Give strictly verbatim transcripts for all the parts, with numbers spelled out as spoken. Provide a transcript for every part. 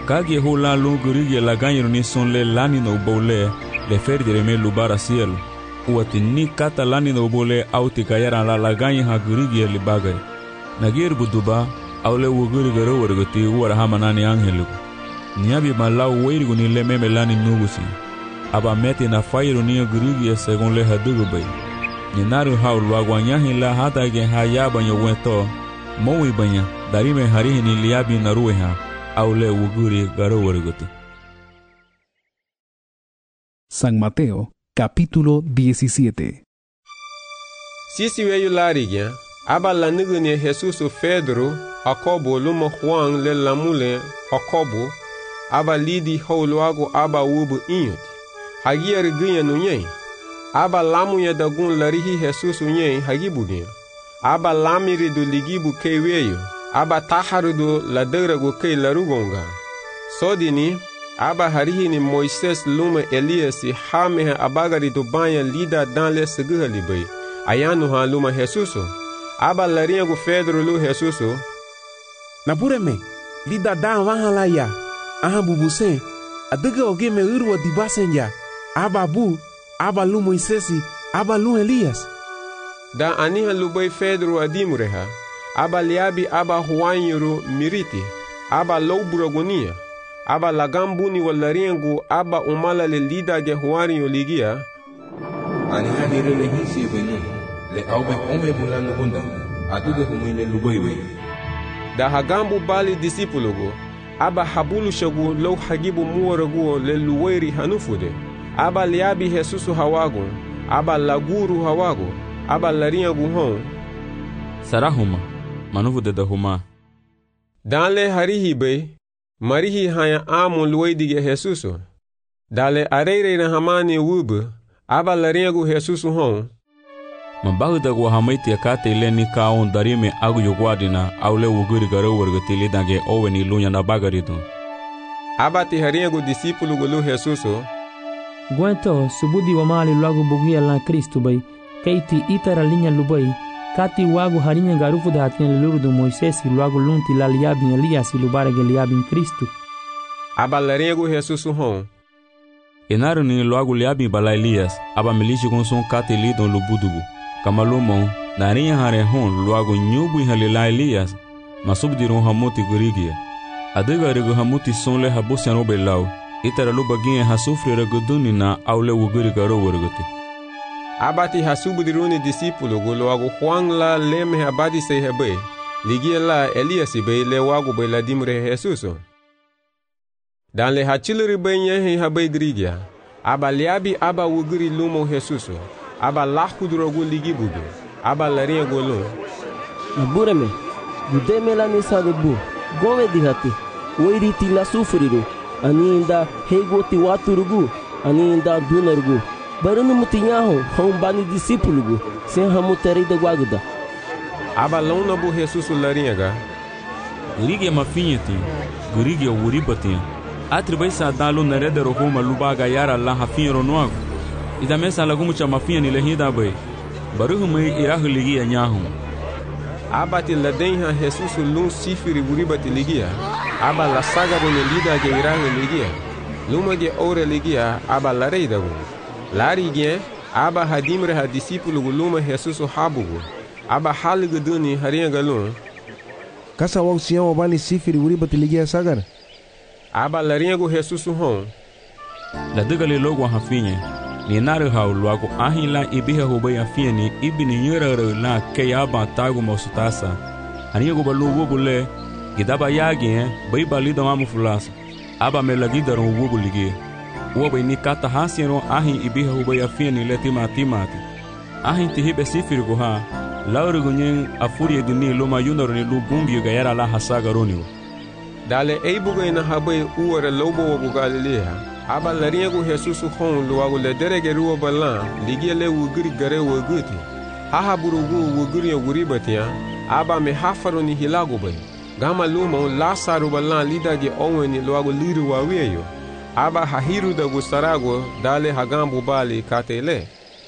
Kage hola lo gurige la ganyo ni son le lani no bole le ferdere me lubara cielo. Uati ni kata lani no bole auti kayara la la ganyo ha gurige li bagay. Nagir buduba aule wo gurige ro wargati wara hamanani angelu. Niabi malau weirgu ni le meme lani nugusi. Aba meti na fayro ni gurige segon le hadugo bay. Ni naru ha ulwaguanyahi la hata gen ha yaba nyo wento. Mowi banya darime harihi ni liabi na rueha. Aule wuguri garo warguti. San Mateo, capítulo diecisiete. Sisi weyu larigya, aba lanigune Jesus Pedro, Jacobo luma Juan le lamule Jacobo, aba lidi holuago aba wubu inyut. Hagier gunya nunye. Aba lamu ya dagun larihi Jesus unye hagibugya. Aba lamiri du ligibu keweyo. Aba taharudu la derago kei larugonga. Sodini, aba harihi ni Moises luma Elias hame abagari do banya lida dan le seguha libay. Ayanu ha luma Jesuso. Aba lariago Pedro lu Jesuso. Napureme, lida dan wahala ya. Aha bubuse, adega oge me urwa dibasen ya. Aba bu, aba lu Moisesi, aba lu Elias. Da aniha lubay Pedro adimureha. Aba liabi aba huanyuru miriti, aba louburagonia, aba lagambuni walariengu aba umala le lida ge huario ligia. Anihani rele hisi venu, le aube ome bulano bunda, aduge humile lubaiwe. Da hagambu bali disipulugo, aba habulu shagu lo hagibu muwaragu le luweri hanufude, aba liabi Jesusu hawago, aba laguru hawago, aba lariengu hon. Sarahuma. Manuvu de dahuma. Dale harihi be, marihi haya amu luwaidige Jesuso. Dale areire na hamani wube, aba lariagu Jesusu hon. Mabahu da guahamaiti akate ile ni kaon darime agu yugwadina aule wuguri garo wargati lidange owe ni lunya na bagaridu. Aba ti hariagu disipulu gulu Jesuso. Gwento subudi wa mali luagu bugia la Kristu bay, keiti itara linya lubai, kati wagu harinya garufu da hatinya lulu do Moisesi luagu lunti la liabin Elias lubara ge liabin Kristu. Aba lariagu Jesusu hon. Enaru ni luagu liabin bala Elias, aba milishi konson kati lidon lubudugu. Kamalumon, narinya hare hon luagu nyubu halila Elias, masubdiron hamuti gurigia. Adega regu hamuti sonle habusian obelau, itara lubagia hasufri reguduni na aule wuguri garo warguti. Abati hasubudiruni disipulu gulo wagu Juan la leme abadi se hebe, ligia la Elias be le wagu be la dimre Jesuso. Dan le hachiluri be nyehe habe grigia, aba liabi aba wuguri lumo Jesuso, aba lahudrogu ligi budu, aba laria golo. Nabureme, gudeme la mesa de bu, gome dihati, oiriti la sufriru, ani inda hegoti waturugu, ani inda dunarugu. Barunu mutinyaho hombani disipulugu sem hamu terida guaguda. Aba lona bu Jesusu laringa. Gurige mafinheti, gurige uribati. Atribai sa dalu nareda rohuma lubaga yara la hafinho noago. Ida mesa lagumu cha mafinha ni lehida bai. Baruhu mai irahu ligia nyahu. Abati ladenha Jesusu lun sifiri uribati ligia. Aba la saga bone lida ge irahu ligia. Luma ge ore ligia aba lareida gu. Lari gen, aba hadimre ha disipulu guluma Jesusu habugu. Aba haligu duni haringa galun. Kasa wau siyan wabani sifiri uribati ligia sagar. Aba laringa Jesusu hon. La dugali logo hafinye. Ni naru hau luago ahin la ibihe hubay afinye ni ibi ni nyura la ke aba tagu mausutasa. Haringa gubalu wubule. Gidaba yagi eh, bai balido mamu fulasa. Aba me lagida ron wubu ligie. Uoba ni kata hasiero ahin ibiha hubay afieni le tima timati. Ahin tihibe sifirigo ha, laurigo nyen afurie duni loma yunaro ni lubungi gayara la hasaga ronigo. Dale eibugo ina habay uwara lobo wabu Galilea, aba lariego Jesusu hon luago le derege ruwa balan, ligie le wugiri gare wuguti. Haha burugu wugiri ya wuribatia, aba me hafaro ni hilago bay. Gama lumo lasaru balan lidage owe ni luago liru waweyo. Aba hahiru da gusarago dale hagambu bali katele.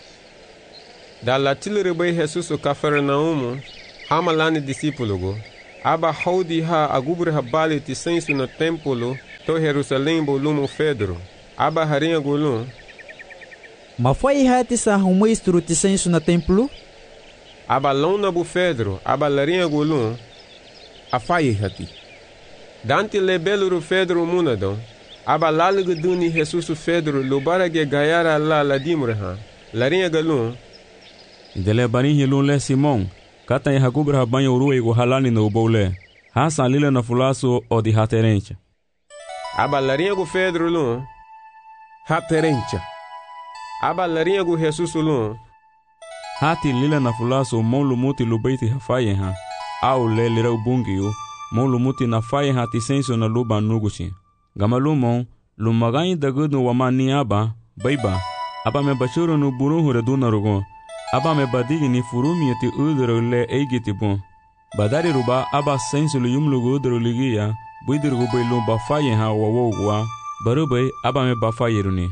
Dala tilere bay Jesusu Kafernaumu, hamalani disipulugo. Aba haudi ha agubure ha bali ti sensu na tempolo, to Jerusalém bolumo Pedro. Aba harinha gulun. Ma foi hati sa humestro ti senso na templo? Aba lona bu Pedro, aba larinha gulun. Afai hati. Dante lebeluru Pedro munadon. Aba lalugu duni Jesus Pedro lubara ge gayara la la dimurha. Larinha galun. Idele bani hilun le Simon. Kata ya hakubra banyo ruwe go halani no bole. Hasa lile na fulaso o di haterencha. Aba larinha go Pedro lun. Haterencha. Aba larinha go Jesus lun. Hati lile na fulaso mon lumuti lubaiti hafaye ha. Au le lirau bungiyo. Mon lumuti na faye ha tisenso na luba nuguchi. Gamalumon lumagain dagudu wamani aba baiba. Aba me bachuro no buruhu reduna rogo. Aba me badigi ni furumi ti udro le eigiti bon. Badari ruba aba senso lu yumlugu udro ligia. Buidirgu bailu bafaye ha wawogwa. Barubay aba me bafaye runi.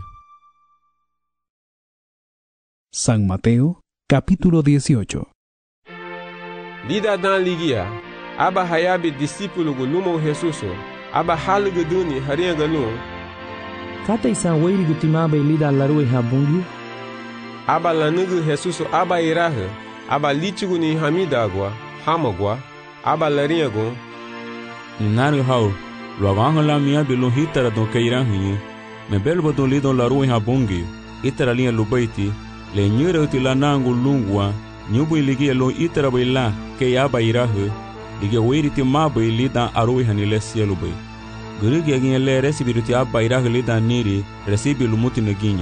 San Mateo, capítulo dieciocho. Lida dan ligia. Aba hayabi discípulo gulumo Jesuso. Aba halugu duni harinha galun. Kata isan wairi gutimaba lida larue habungi. Aba lanugu Jesuso aba iraha. Aba litigu ni hamidagwa. Hamagwa. Aba larinha gun. Ninaru hau. Luavanho la mia belo hitara don keiranhu. Me belbo don lidon larue habungi. Itara linha lubaiti. Le nyure uti la nangu lungwa. Nyubu iligia lo itara baila. Ke aba iraha. Ligia wairi ti maba ilida arue hanile sielu bai. Gurigi aginha le resibiru ti aba iraha lida niri. Resibi lumuti naginha.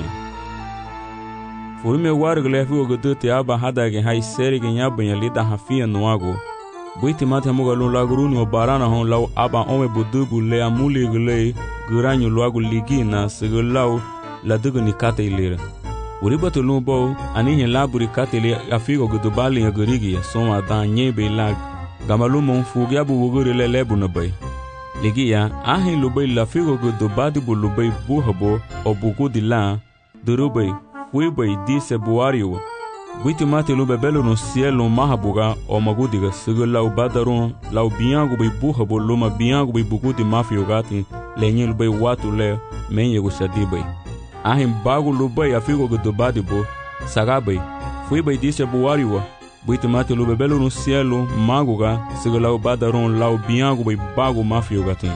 Furume wargu le fiu gudu ti aba hadagi hai seri ginha banha lida hafia nuago. Buiti mati hamuga lun laguruni o barana hon lau aba ome budubu le amuli gule guranyu luagu ligina sigu lau ladugu ni kate ilira. Uribatu lun bou anihin laburi kate li afigo gudubali ya gurigi ya soma dan nyebe ilag. Gamalumon fugi abu wuguri le lebu na bay. Ligi ya ahin lubay lafigo gudubadi bu lubay buhabo o bugudi la durubay huibay dise buariwa. Buiti mati lube belo no cielo mahabuga o magudiga sigu lau badaron lau biangu bay buhabo luma biangu bay bugudi mafio gati lenye lubay watu le menye gushadi bay. Ahin bagu lubay afigo gudubadi bo sagabay huibay dise buariwa. Buiti mati lube belo no cielo maguga sigu lau badaron lau biangu bay bagu mafio gati.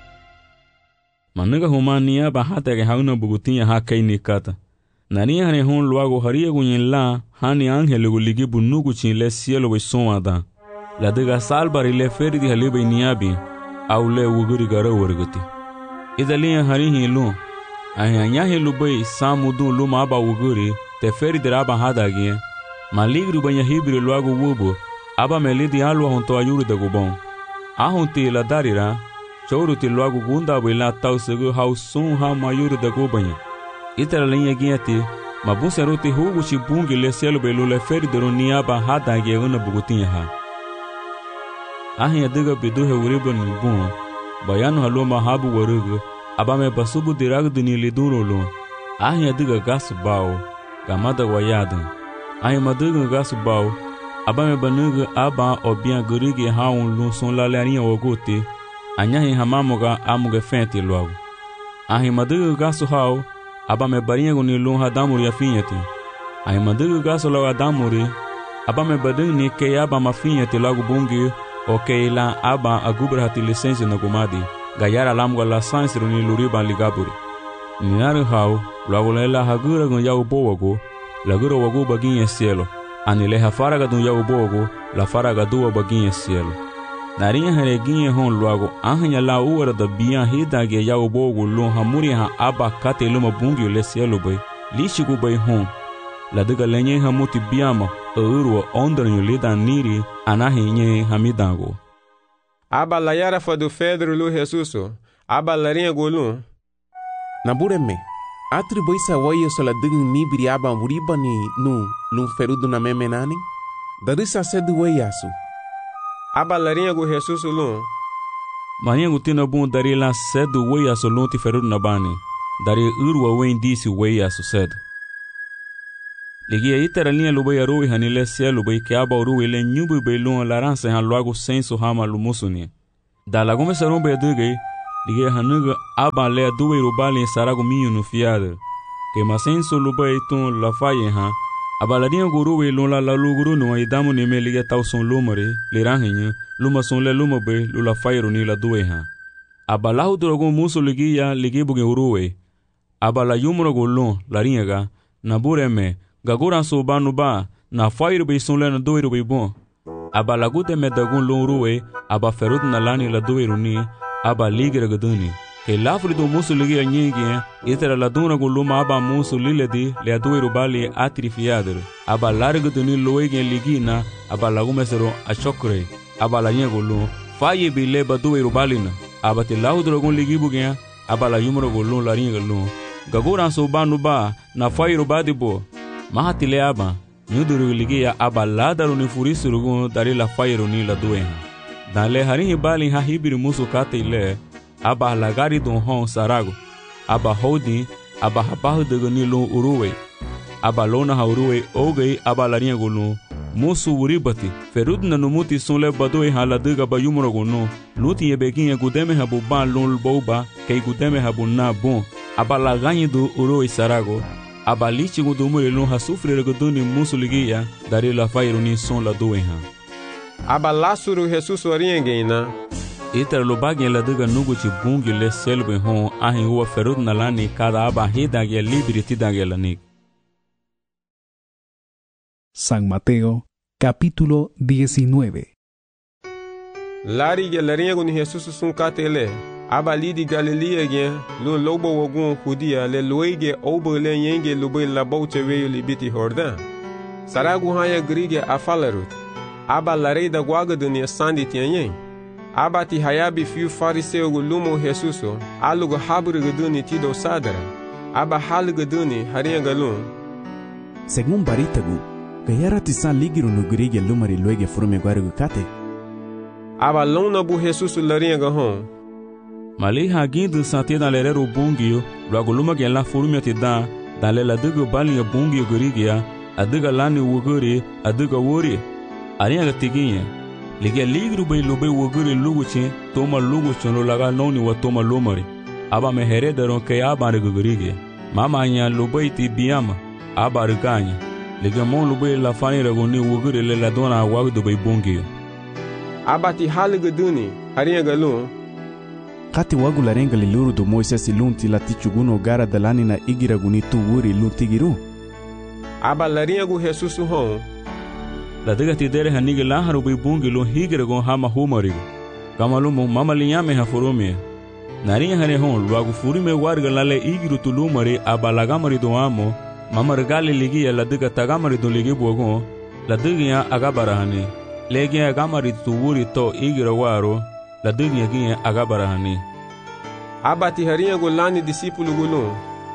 Manuga humania bahata ke hauna bugutinha hakai nikata. Nani hane hon luago haria gunyen la hani angele guligi bunugu chin le cielo bay sonada. La dega salbari le ferdi halibe niabi au le wuguri gara wargati. Idalia harihi lu ayanyahe lubay samudu luma aba wuguri te ferdi raba hadagi maligru banya hibri luago wubo aba melidi alwa honto ayuri da gubon. Ahonti la darira chauruti luago gunda bila tausugu hau sun ha mayuri da gubanya. Itara linha guiati, mabusa ruti hugo chibungi le cielo belu le feri de roniaba hada una bugutinha ha. Ahin adiga bidu he uriban bun, bayano haloma habu warugu, abame basubu diragu duni liduro lo. Ahin adiga gasu bao, gamada wayadan. Ahin maduga gasu bao, abame banuga aba obian gurigi haun lu son la larinha ogote, anyahi hamamoga amuga fenti logo. Ahin maduga gasu hao, aba me barinha guni lun hadamuri afinhete. Ai mandugu gaso logo adamuri. Aba me badung ni ke aba mafinhete logo bungi o ke la aba agubra hati licença na gumadi. Gayara lamgo la sansiro ni luriban ligaburi. Ninaru hau logo lela hagura gun yau bowago. Lagura wagu baginha cielo. Anile hafaraga dun yau bowago. La faraga duwa baginha cielo. Narinha hareginha hon logo ahanya la uara da bian hidage yau bogo lon hamuri ha aba kate luma bungi le cielo bay lishigu bay hon la daga lenye hamuti biama urwa ondranyo lida niri anahi nye hamidango. Aba la yara fadu Pedro lu Jesuso aba larinha golun. Nabureme atribui sa wayo sola dung nibiri aba muribani nu lun ferudu na memenani darisa sedu wayasu. Aba larinha go Jesus lun. Marinha gutina bun dari la sedu wei aso lonti ferudu na bani. Dari urwa wen disi wei aso sedu. Ligia itara linha lubay arui hanile cielo bay que aba urui le nyubu bay lun larança han logo senso hama lumusunia. Da lagome sarumbe adugai lige hanuga aba le duwe rubali sarago minho no fiada que masenso lubai ton la faye ha abaladia guruwe lon la la luguru no idamu ne me lige tauson lumare le rahinha luma son le luma be lula faye ni la duwe ha abalahu drogo muso ligia lige buge uruwe abala yumro golon la ringa na bureme gagura so banu ba na faye be son le na duwe be bon abala gute me dagun lon ruwe aba ferut na lani la duwe runi aba ligre gaduni que lafri do muso ligia nyege itera la duna goluma aba muso liledi le duwe rubali atrifiader aba largo duni loege ligina aba lagumesero a chokre aba la nyegolo faye be le ba duwe rubalina aba te lahu drogon ligi bugia aba la yumro golon la ringa lo gagura so banu ba na faye rubadi bo mahati le aba nyuduru ligia aba ladaru ni furisuru gon dari la faye ni la duwe dale harin bali ha hibiri muso kate ile aba lagari don hon sarago aba holding aba habahu de ni lo uruwe aba lona ha uruwe oge aba la ringa golon muso uribati ferud na numuti sonle badoe hala diga ba yumro gono luti e beginha gudeme habu ban lon boba kei gudeme habu na bon aba la ganhe do uruwe sarago aba lichi gudumure lon ha sufre godoni muso ligia dari la fairu ni son la doenha aba lasuru Jesus oriengeina Iter lo bagin la diga nugu ci bungi le selbe hon ahin huwa ferud na lani kada aba hidage liberty dage lanik. San Mateo, capítulo diecinueve. Lari ge laringo ni Jesus sun katele aba lidi Galilea ge lo lobo wogun Judia le loige obo le yenge lobe la boute weyo libiti Jordan. Saragu haya grige afalarut aba larei da guaga dunia sandi tianyen. Aba ti hayabi fiu fariseu gu lumo Jesuso alugo habru guduni tido sadara aba halu guduni haringa galun. Según baritagu gayara tisan ligiru no grige lumari loige frume guarugu kate aba lona bu Jesuso laringa hon mali hagindu santi na lerero bungio logo luma gen la frume ti da dale la dugo balinga bungio grigia adiga lani wuguri adiga wuri aringa tiginha ligia ligru bay lobe woguri luguchi toma luguchi lo laga noni wa toma lomari aba me heredaron ke aba regurige mama nya lobe ti biama aba reganya ligia mon lobe la fani regoni woguri le la dona wa do bay bongio aba ti halige duni haringa galun kati wagu larenga liluru do Moises lunti la tichuguno gara dalani na igira guni tu wuri luntigiru aba laringa gu Jesus hon la diga ti dere hanige la haru bi bungi lo higre gon hama humarigo kamalumo mama linyame ha forome nari hare hon luagu furime warga lale igiru tulumari abalagamari do amo mama regale ligi la diga tagamari do ligi bogon la diga agabarahane legi agamari tuwuri to igira waro la diga gi agabarahane abati haringa go lani discipulu gulun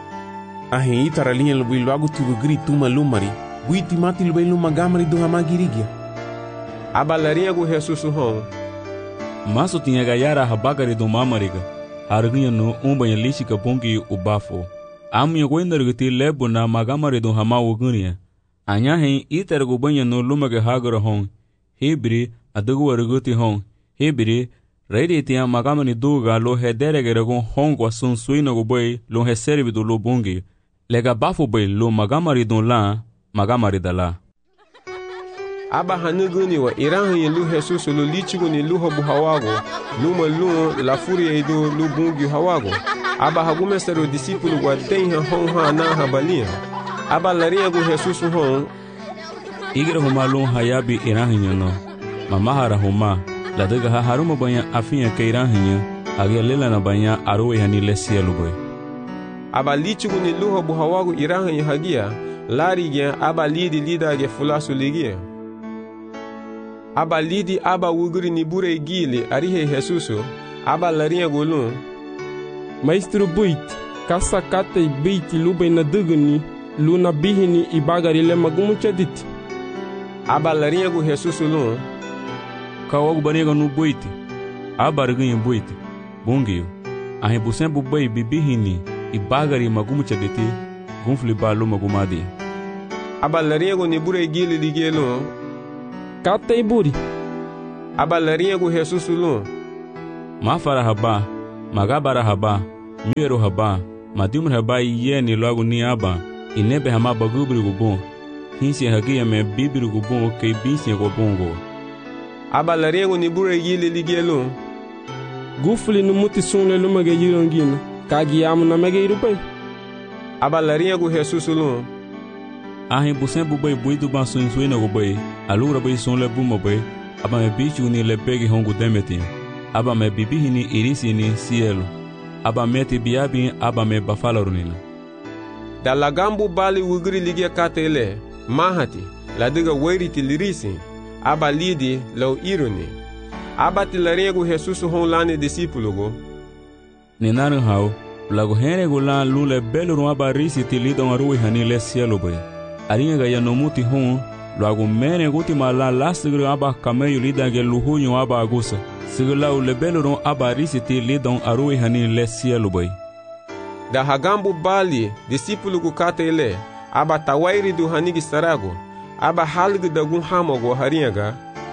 ahin itara linha lubi luagu tu grito malumari Guiti mati lubei luma gamari do hamagirigia. Aba larinha gu Jesus hon. Maso tinha gayara habagari do mamariga. Harginha no umbanha lishika bongi ubafo. Amunha goindargiti lebo na magamari do hamawo gunia. Anya hen iter go banha no lumaga hagara hon. Hebri adugo arguti hon. Hebri reidi tinha magamani duga lo hederegere gon hon go sun suina go boy lo reserve do lo bongi. Lega bafo boy lo magamari do la magamari dala aba hanuguni wa iran lu Jesus lu lichigo ni lu hobu hawago lu malu la furi edo lu bungi hawago aba hagume sero discipulu wa den hon ha na habalia aba laria go Jesus hon igre homa lu hayabi iran no mama hara homa la daga ha haruma banya afiya ke iran hinya age lela na banya arowe hani lesia lu boy aba lichigo ni lu hobu hawago iran hagia lari gen aba lidi lida ge fulasu ligia aba lidi aba wuguri ni bure gile arihe Jesuso aba larinha golun maestro buit kasa kate beiti lube na dugni luna bihini ibagari le magumu chadit aba larinha go Jesuso lun kawagu banega no buiti aba rganha buiti bongio a rebusen bubai bibihini ibagari magumu chaditi gunfli balu magumadi aba larinha go ni bure gile ligelo kate buri aba larinha go Jesus lun ma fara haba magabara haba miero haba madimur haba ye ni logo ni aba inebe hama bagubri gubon hinsi hagia me bibri gubon ke binsi gobongo aba larengo ni bure yile ligelo gufli no muti sunle lumage yirongina kagi amu na mege irupai aba larengo Jesus lu ahin busen bubai buidu ban sun suina gobai alura bai sunle buma bai aba me bichu ni lebegi hongu demeti aba me bibihi ni irisi ni cielo aba meti biabi aba me bafalarunina da lagambu bali wugri ligia katele mahati ladiga wairiti lirisi aba lidi lau iruni aba tilarengo Jesus honlani disipulugo ninarin hau lago henrego la lule beluru aba risi tilidon arui hani le cielo bai aringa ga yanomuti hon lago mene guti mala lasigru aba kameyu lidage luhunyo aba agusa sigla ule beluru aba risi tilidon arui hani le cielo bai da hagambu bali disipulugo katele aba tawairi du hanigi sarago aba halgu dagun hamogo haringa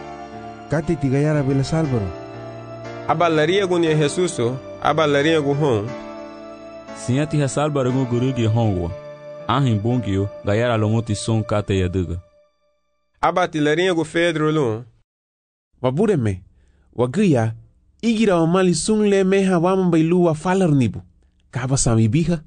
kati tigayara bela salvaro aba lariego ni Jesuso aba lariego hon siati ha salvaro gurugi hongo ahin bongio gayara lomoti son kate yaduga aba tilariego Pedro lu wabureme wagia igira wamali sungle meha wamambailu wa falarnibu kaba sami biha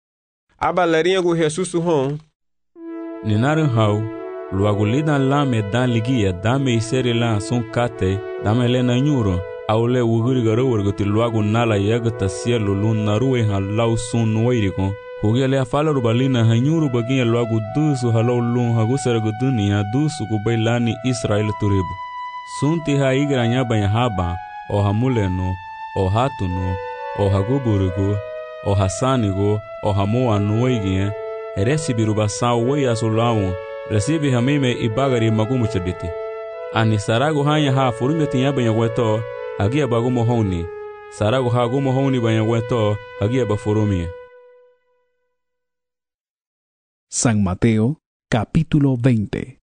aba lariego Jesuso hon ninarin hau luago lidan lame dan ligia dame isere la son kate dame lena nyuro aule wuguri garo wargoti luago nala yagata cielo lun naruwe halau sun noiriko hugele afala rubalina hanyuru bagia luago dusu halau lun hagusarago dunia dusu kubailani Israel turibu sunti ha igranya banya haba o hamuleno o hatuno o haguburigo o hasanigo o hamoa noigie recibiru basau wei asulawo recibi hamime ibagari magumu chabiti ani sarago hanya ha furumeti yabanya weto hagia bagumo honi sarago ha gumo honi banya weto hagia bafurumie. San Mateo capítulo veinte.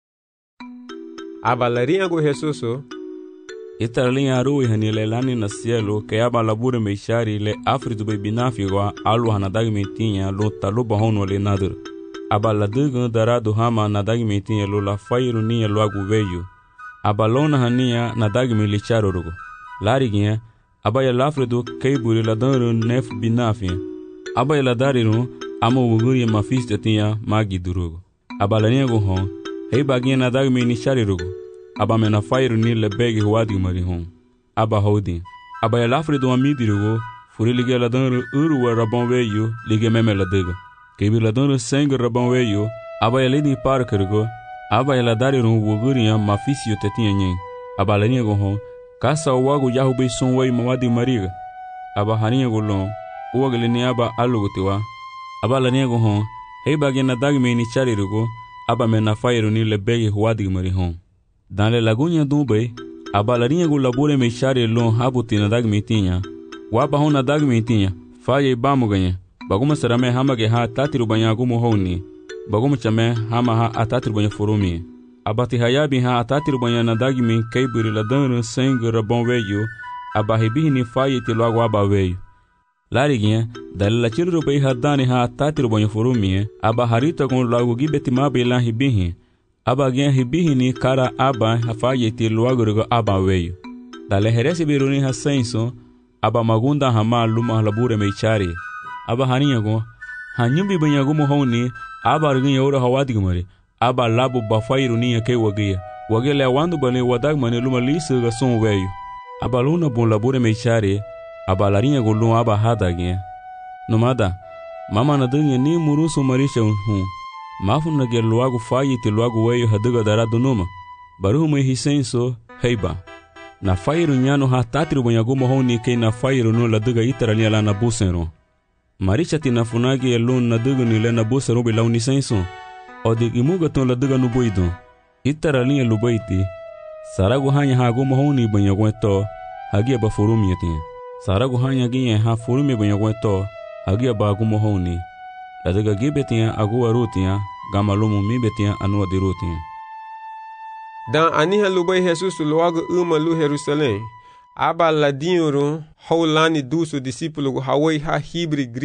Abalaringo Jesuso Itarlinha arui hanile lani na cielo que aba labure meishari le afridu be binafiwa alu hanadag metinha lo taluba hono le nadur aba ladugo darado hama nadag metinha lo la fairu nia lo agu veio aba lona hania nadag me licharo rugo lariginha aba ya lafredo keiburi ladaro nef binafia aba ya ladariru amo wuguri mafiste tinha magi durugo aba laningo hon hei baginha nadag me nichari rugo aba mena fairu ni lebegi huadi marihon aba hodi aba ya lafre do amidirugo furi liga ladan uru wa rabon veyo liga meme ladego kebi ladan seng rabon veyo aba ya lidi parkergo aba ya ladari ru wuguriya mafisio tetinha nyen aba laninha go hon kasa wago yahu be son wei mawadi mariga aba haninha go lon uwagle ni aba alugotiwa aba laninha go hon hei bagena dagme ni charirugo aba mena fairu ni lebegi huadi marihon dans les lagunya dumbe abalarinha go labore mechare lon habutina dag metinha waba hona dag metinha faye bamu ganha baguma sarame hamage ha tatiru banya gumo honi baguma chame hama ha atatiru banya forumi abati hayabi ha atatiru banya na dag men kaiburi ladan sangue rabon veio abahibi ni faye te logo abaveio lariginha dalila chiru bai hadani ha atatiru banya forumi abaharita con logo gibetima belan hibihi aba gen hibihini kara aba hafayeti luagurigo aba veio dale heresi biruni hasenso aba magunda hama luma labure meichari aba haninyago hanyumbi banyagumo honi aba rugin yoro hawadigmari aba labu bafairu niya ke wagia wagele wandu bane wadagmane luma lisu ga son veio aba luna bon labure meichari aba larinha go luma aba hadagin nomada mama na dunya ni murusu marisha hu mafuna ge luago fayi te luago weyo haduga darado numa baruhu me hisenso heiba na fairu nyano ha tatri bonyagumo honi ke na fairu no laduga itarali ala na busero maricha tina funagi elon na duga ni le na busero be launi senso odi imuga ton laduga no boido itarali lu boiti sarago hanya ha gumo honi bonyagweto hagia ba furumi tin sarago hanya giye ha furumi bonyagweto hagia ba gumo honi laduga gibetia agua rutia gama lomu mibetia anua de rutia dan aniha lubai Jesus luago uma lu Jerusalém aba ladinho hau lani duso discípulo hawai ha hibri